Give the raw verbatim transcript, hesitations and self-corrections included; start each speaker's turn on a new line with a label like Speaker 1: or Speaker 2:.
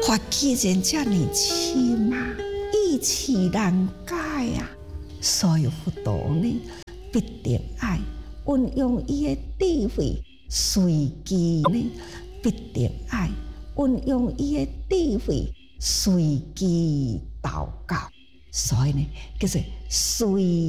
Speaker 1: 法既然这么深啊，意气难解啊，所有佛陀呢，必定爱运用伊的智慧，随机呢，必定爱运用伊的智慧，随机祷告，所以呢，叫做随。